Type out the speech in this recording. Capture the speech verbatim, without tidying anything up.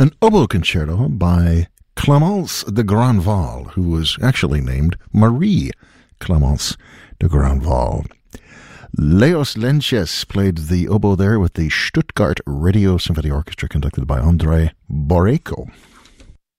An oboe concerto by Clémence de Grandval, who was actually named Marie Clémence de Grandval. Leos Lenches played the oboe there with the Stuttgart Radio Symphony Orchestra conducted by Andrei Boreyko.